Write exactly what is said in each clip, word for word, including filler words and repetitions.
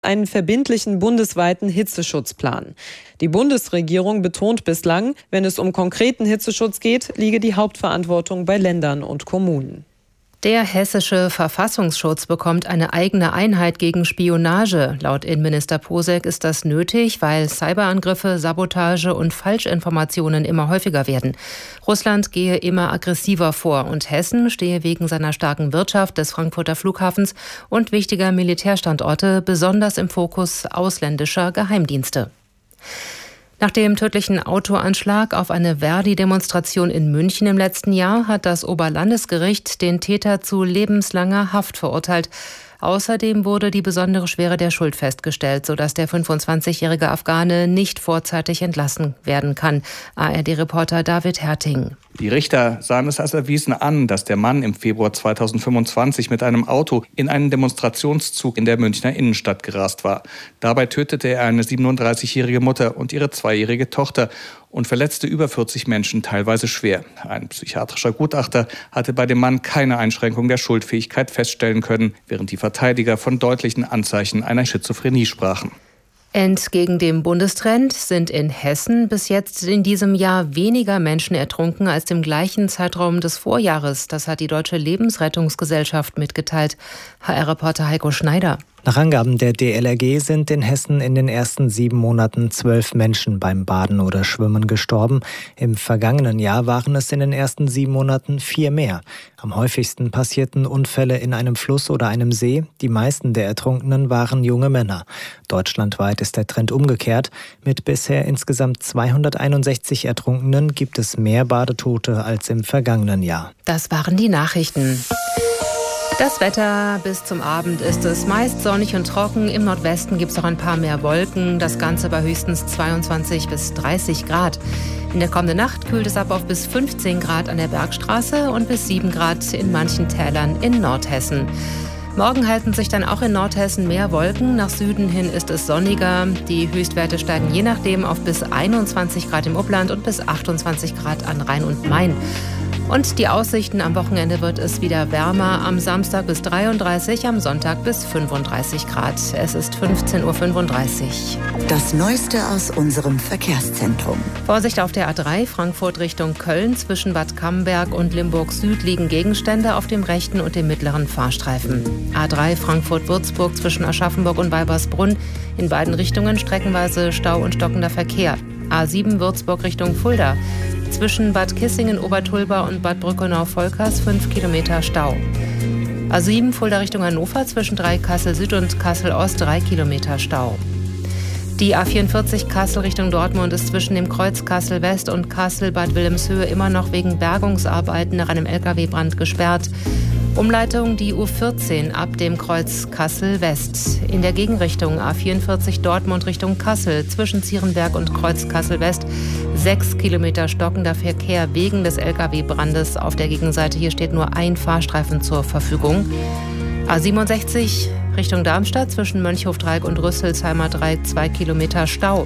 einen verbindlichen bundesweiten Hitzeschutzplan. Die Bundesregierung betont bislang, wenn es um konkreten Hitzeschutz geht, liege die Hauptverantwortung bei Ländern und Kommunen. Der hessische Verfassungsschutz bekommt eine eigene Einheit gegen Spionage. Laut Innenminister Posek ist das nötig, weil Cyberangriffe, Sabotage und Falschinformationen immer häufiger werden. Russland gehe immer aggressiver vor und Hessen stehe wegen seiner starken Wirtschaft des Frankfurter Flughafens und wichtiger Militärstandorte besonders im Fokus ausländischer Geheimdienste. Nach dem tödlichen Autoanschlag auf eine Verdi-Demonstration in München im letzten Jahr hat das Oberlandesgericht den Täter zu lebenslanger Haft verurteilt. Außerdem wurde die besondere Schwere der Schuld festgestellt, sodass der fünfundzwanzigjährige Afghane nicht vorzeitig entlassen werden kann. A R D-Reporter David Herting. Die Richter sahen es als erwiesen an, dass der Mann im Februar zweitausendfünfundzwanzig mit einem Auto in einen Demonstrationszug in der Münchner Innenstadt gerast war. Dabei tötete er eine siebenunddreißigjährige Mutter und ihre zweijährige Tochter und verletzte über vierzig Menschen, teilweise schwer. Ein psychiatrischer Gutachter hatte bei dem Mann keine Einschränkung der Schuldfähigkeit feststellen können, während die Verteidiger von deutlichen Anzeichen einer Schizophrenie sprachen. Entgegen dem Bundestrend sind in Hessen bis jetzt in diesem Jahr weniger Menschen ertrunken als im gleichen Zeitraum des Vorjahres. Das hat die Deutsche Lebensrettungsgesellschaft mitgeteilt. H R-Reporter Heiko Schneider. Nach Angaben der D L R G sind in Hessen in den ersten sieben Monaten zwölf Menschen beim Baden oder Schwimmen gestorben. Im vergangenen Jahr waren es in den ersten sieben Monaten vier mehr. Am häufigsten passierten Unfälle in einem Fluss oder einem See. Die meisten der Ertrunkenen waren junge Männer. Deutschlandweit ist der Trend umgekehrt. Mit bisher insgesamt zweihunderteinundsechzig Ertrunkenen gibt es mehr Badetote als im vergangenen Jahr. Das waren die Nachrichten. Das Wetter bis zum Abend ist es meist sonnig und trocken. Im Nordwesten gibt es auch ein paar mehr Wolken. Das Ganze bei höchstens zweiundzwanzig bis dreißig Grad. In der kommenden Nacht kühlt es ab auf bis fünfzehn Grad an der Bergstraße und bis sieben Grad in manchen Tälern in Nordhessen. Morgen halten sich dann auch in Nordhessen mehr Wolken. Nach Süden hin ist es sonniger. Die Höchstwerte steigen je nachdem auf bis einundzwanzig Grad im Upland und bis achtundzwanzig Grad an Rhein und Main. Und die Aussichten: am Wochenende wird es wieder wärmer. Am Samstag bis dreiunddreißig, am Sonntag bis fünfunddreißig Grad. Es ist fünfzehn Uhr fünfunddreißig. Das Neueste aus unserem Verkehrszentrum. Vorsicht auf der A drei, Frankfurt Richtung Köln. Zwischen Bad Camberg und Limburg Süd liegen Gegenstände auf dem rechten und dem mittleren Fahrstreifen. A drei, Frankfurt-Würzburg zwischen Aschaffenburg und Weibersbrunn. In beiden Richtungen streckenweise Stau und stockender Verkehr. A sieben, Würzburg Richtung Fulda. Zwischen Bad Kissingen, Obertulba und Bad Brückenau-Volkers fünf Kilometer Stau. A sieben, Fulda Richtung Hannover, zwischen drei Kassel Süd und Kassel Ost drei Kilometer Stau. Die A vierundvierzig Kassel Richtung Dortmund ist zwischen dem Kreuz Kassel West und Kassel Bad Wilhelmshöhe immer noch wegen Bergungsarbeiten nach einem L K W-Brand gesperrt. Umleitung die U vierzehn ab dem Kreuz Kassel West. In der Gegenrichtung A vierundvierzig Dortmund Richtung Kassel zwischen Zierenberg und Kreuz Kassel West sechs Kilometer stockender Verkehr wegen des L K W-Brandes auf der Gegenseite. Hier steht nur ein Fahrstreifen zur Verfügung. A siebenundsechzig Richtung Darmstadt zwischen Mönchhofdreieck und Rüsselsheimer Dreieck zwei Kilometer Stau.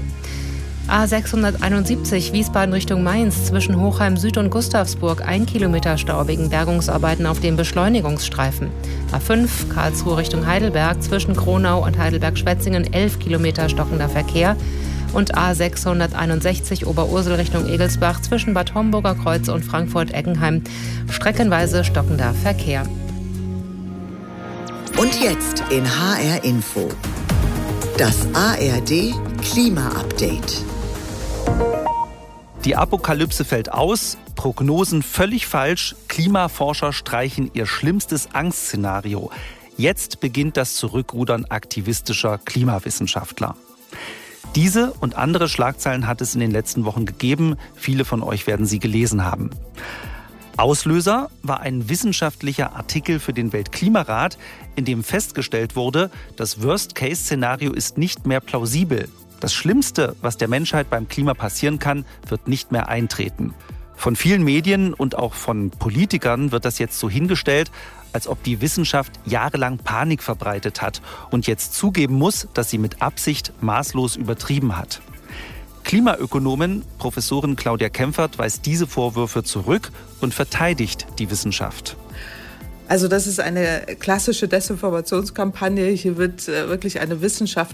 A sechshunderteinundsiebzig Wiesbaden Richtung Mainz zwischen Hochheim Süd und Gustavsburg ein Kilometer Stau wegen Bergungsarbeiten auf dem Beschleunigungsstreifen. A fünf Karlsruhe Richtung Heidelberg zwischen Kronau und Heidelberg-Schwetzingen elf Kilometer stockender Verkehr. Und A sechshunderteinundsechzig Oberursel Richtung Egelsbach zwischen Bad Homburger Kreuz und Frankfurt-Eckenheim streckenweise stockender Verkehr. Und jetzt in H R Info. Das A R D Klima-Update. Die Apokalypse fällt aus, Prognosen völlig falsch, Klimaforscher streichen ihr schlimmstes Angstszenario. Jetzt beginnt das Zurückrudern aktivistischer Klimawissenschaftler. Diese und andere Schlagzeilen hat es in den letzten Wochen gegeben. Viele von euch werden sie gelesen haben. Auslöser war ein wissenschaftlicher Artikel für den Weltklimarat, in dem festgestellt wurde, das Worst-Case-Szenario ist nicht mehr plausibel. Das Schlimmste, was der Menschheit beim Klima passieren kann, wird nicht mehr eintreten. Von vielen Medien und auch von Politikern wird das jetzt so hingestellt, als ob die Wissenschaft jahrelang Panik verbreitet hat und jetzt zugeben muss, dass sie mit Absicht maßlos übertrieben hat. Klimaökonomin Professorin Claudia Kempfert weist diese Vorwürfe zurück und verteidigt die Wissenschaft. Also das ist eine klassische Desinformationskampagne. Hier wird äh, wirklich eine wissenschaftliche